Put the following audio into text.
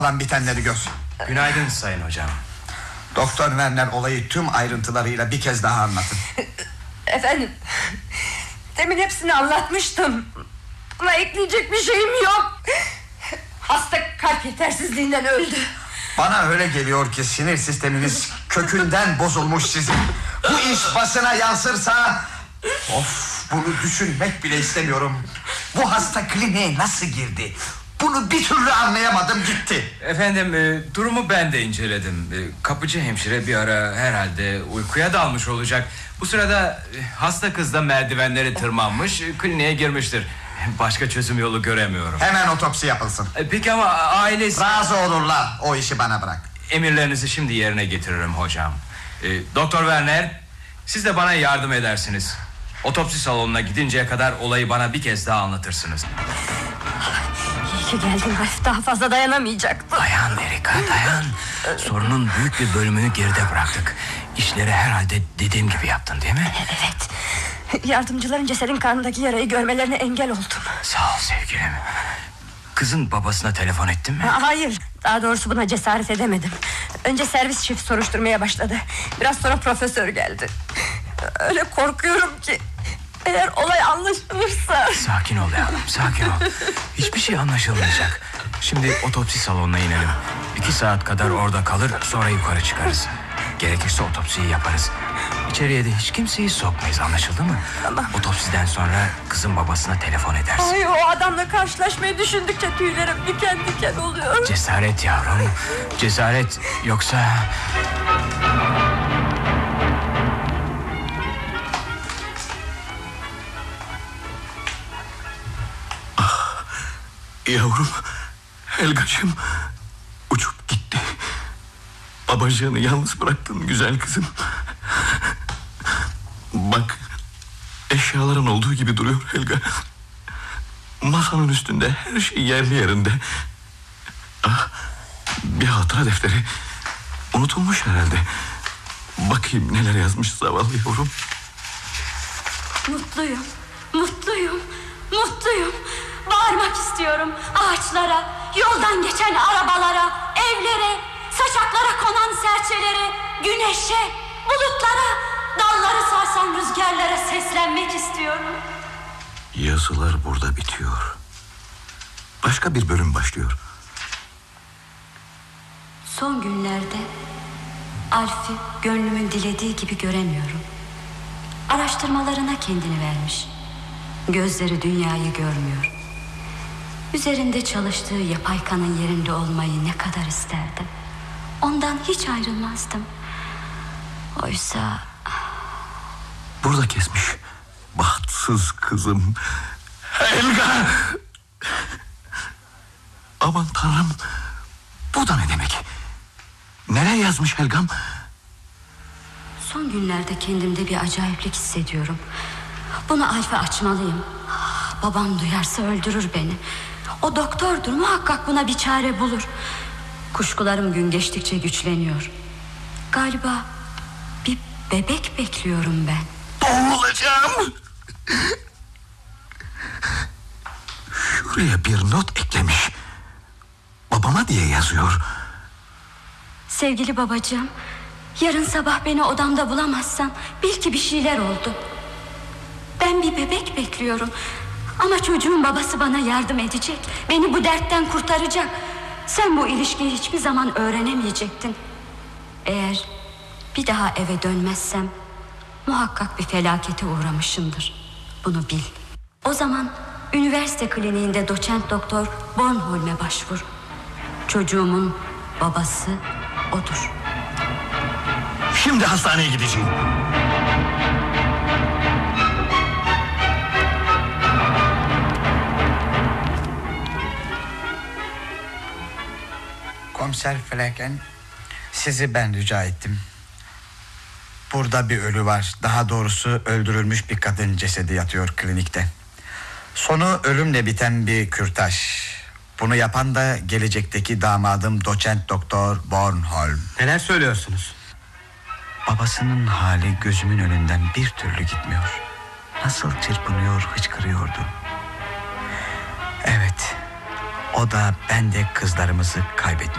Lan bitenleri gör. Günaydın sayın hocam. Doktor Werner olayı tüm ayrıntılarıyla bir kez daha anlatın. Efendim, demin hepsini anlatmıştım. Ama ekleyecek bir şeyim yok. Hasta kalp yetersizliğinden öldü. Bana öyle geliyor ki sinir sisteminiz kökünden bozulmuş sizin. Bu iş basına yansırsa... Of, bunu düşünmek bile istemiyorum. Bu hasta kliniğe nasıl girdi? Bunu bir türlü anlayamadım gitti. Efendim durumu ben de inceledim. Kapıcı hemşire bir ara herhalde uykuya dalmış olacak. Bu sırada hasta kız da merdivenleri tırmanmış, kliniğe girmiştir. Başka çözüm yolu göremiyorum. Hemen otopsi yapılsın. Peki ama ailesi... Razı olurlar, o işi bana bırak. Emirlerinizi şimdi yerine getiririm hocam. Doktor Werner, siz de bana yardım edersiniz. Otopsi salonuna gidinceye kadar olayı bana bir kez daha anlatırsınız. İyi ki geldin Ralf, daha fazla dayanamayacaktım. Dayan Erika, dayan. Sorunun büyük bir bölümünü geride bıraktık. İşleri herhalde dediğim gibi yaptın değil mi? Evet. Yardımcıların cesedin karnındaki yarayı görmelerine engel oldum. Sağ ol sevgilim. Kızın babasına telefon ettin mi? Hayır, daha doğrusu buna cesaret edemedim. Önce servis şefi soruşturmaya başladı. Biraz sonra profesör geldi. Öyle korkuyorum ki eğer olay anlaşılırsa... Sakin ol yavrum, sakin ol. Hiçbir şey anlaşılmayacak. Şimdi otopsi salonuna inelim. 2 saat kadar orada kalır, sonra yukarı çıkarız. Gerekirse otopsiyi yaparız. İçeriye de hiç kimseyi sokmayız, anlaşıldı mı? Tamam. Otopsiden sonra kızın babasına telefon edersin. Ay, o adamla karşılaşmayı düşündükçe tüylerim diken diken oluyor. Cesaret yavrum, cesaret, yoksa... Yavrum, Helgacığım, uçup gitti. Babacığını yalnız bıraktın güzel kızım. Bak, eşyaların olduğu gibi duruyor Helga. Masanın üstünde her şey yerli yerinde. Ah, bir hatıra defteri. Unutulmuş herhalde. Bakayım neler yazmış zavallı yavrum. Mutluyum, mutluyum, mutluyum. Bağırmak istiyorum ağaçlara, yoldan geçen arabalara, evlere, saçaklara konan serçelere, güneşe, bulutlara, dalları sarsan rüzgarlara seslenmek istiyorum. Yazılar burada bitiyor. Başka bir bölüm başlıyor. Son günlerde Alf'i gönlümün dilediği gibi göremiyorum. Araştırmalarına kendini vermiş. Gözleri dünyayı görmüyor. Üzerinde çalıştığı yapay kanın yerinde olmayı ne kadar isterdim. Ondan hiç ayrılmazdım. Oysa... Burada kesmiş. Bahtsız kızım. Helga! Aman tanrım. Bu da ne demek? Neler yazmış Helgam? Son günlerde kendimde bir acayiplik hissediyorum. Bunu Alf'e açmalıyım. Babam duyarsa öldürür beni. O doktordur, muhakkak buna bir çare bulur. Kuşkularım gün geçtikçe güçleniyor. Galiba bir bebek bekliyorum ben. Boğulacağım. Şuraya bir not eklemiş. Babama diye yazıyor. Sevgili babacığım, yarın sabah beni odamda bulamazsan bil ki bir şeyler oldu. Ben bir bebek bekliyorum. Ama çocuğun babası bana yardım edecek. Beni bu dertten kurtaracak. Sen bu ilişkiyi hiçbir zaman öğrenemeyecektin. Eğer bir daha eve dönmezsem muhakkak bir felakete uğramışımdır. Bunu bil. O zaman üniversite kliniğinde doçent doktor Bornholm'e başvur. Çocuğumun babası odur. Şimdi hastaneye gideceğim. Komiser Flecken, sizi ben rica ettim. Burada bir ölü var. Daha doğrusu öldürülmüş bir kadın cesedi yatıyor klinikte. Sonu ölümle biten bir kürtaj. Bunu yapan da gelecekteki damadım doçent doktor Bornholm. Neler söylüyorsunuz? Babasının hali gözümün önünden bir türlü gitmiyor. Nasıl çırpınıyor, hıçkırıyordu. Evet, o da ben de kızlarımızı kaybetmiş.